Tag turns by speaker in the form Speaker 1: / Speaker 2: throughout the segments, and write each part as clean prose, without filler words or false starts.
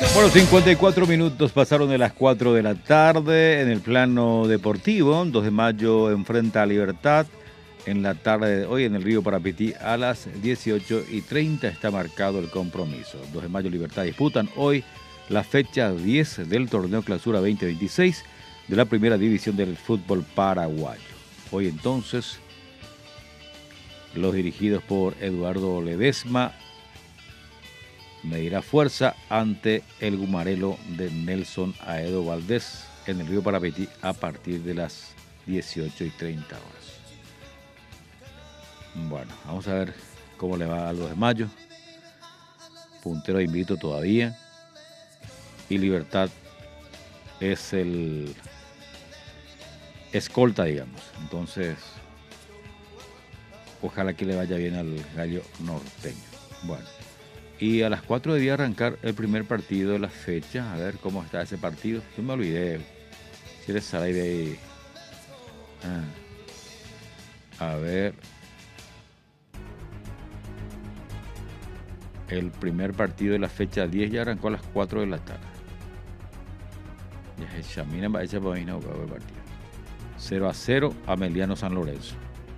Speaker 1: Bueno, 54 minutos pasaron de las 4 de la tarde en el plano deportivo. 2 de mayo enfrenta a Libertad. En la tarde de hoy en el Río Parapetí a las 18:30 está marcado el compromiso. 2 de mayo Libertad disputan hoy la fecha 10 del torneo Clausura 2026 de la primera división del fútbol paraguayo. Hoy entonces los dirigidos por Eduardo Ledesma medirá fuerza ante el Gumarelo de Nelson Aedo Valdés en el Río Parapetí a partir de las 18:30 horas. Bueno, vamos a ver cómo le va a los de mayo. Puntero de invicto todavía. Y Libertad es el escolta, digamos. Entonces, ojalá que le vaya bien al gallo norteño. Bueno. Y a las 4 debía arrancar el primer partido de la fecha. A ver cómo está ese partido. Yo me olvidé. Si eres al aire ahí. A ver. El primer partido de la fecha 10 ya arrancó a las 4 de la tarde. Ya es Chamina va a echar para mí no el partido. 0-0 Ameliano San Lorenzo.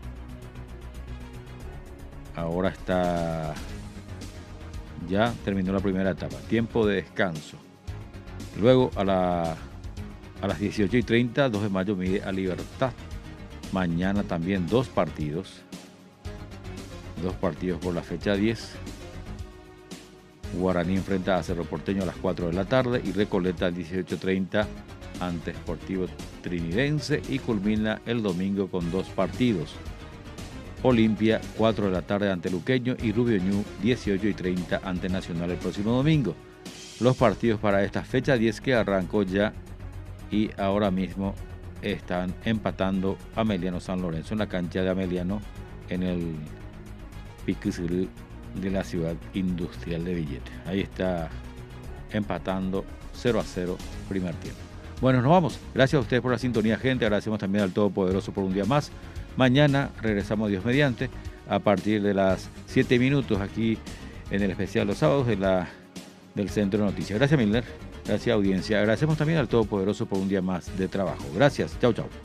Speaker 1: Ahora está... Ya terminó la primera etapa. Tiempo de descanso. Luego a las 18:30, 2 de mayo mide a Libertad. Mañana también 2 partidos. 2 partidos por la fecha 10. Guaraní enfrenta a Cerro Porteño a las 4 de la tarde y Recoleta a las 18:30 ante Sportivo Trinidense y culmina el domingo con 2 partidos. Olimpia, 4 de la tarde ante Luqueño y Rubio Ñu, 18:30 ante Nacional el próximo domingo. Los partidos para esta fecha 10 que arrancó ya y ahora mismo están empatando Ameliano San Lorenzo en la cancha de Ameliano en el Piquisirú de la ciudad industrial de Villeta. Ahí está empatando 0-0 primer tiempo. Bueno, nos vamos. Gracias a ustedes por la sintonía, gente. Agradecemos también al Todopoderoso por un día más. Mañana regresamos, Dios mediante, a partir de las 7 minutos aquí en el especial los sábados del Centro de Noticias. Gracias, Milner. Gracias, audiencia. Agradecemos también al Todopoderoso por un día más de trabajo. Gracias. Chau, chau.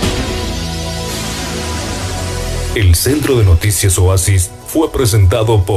Speaker 2: El Centro de Noticias Oasis fue presentado por